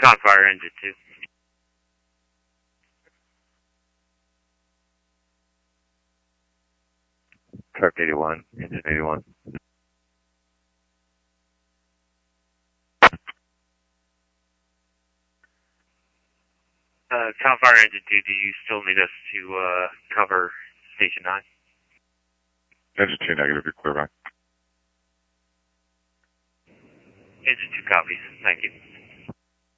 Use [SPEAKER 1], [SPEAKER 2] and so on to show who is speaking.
[SPEAKER 1] Confire Engine 2.
[SPEAKER 2] Truck 81, Engine 81.
[SPEAKER 1] Confire Engine 2, do you still need us to cover Station 9?
[SPEAKER 2] Engine 2 negative, you're clear back.
[SPEAKER 1] Engine 2 copies. Thank you.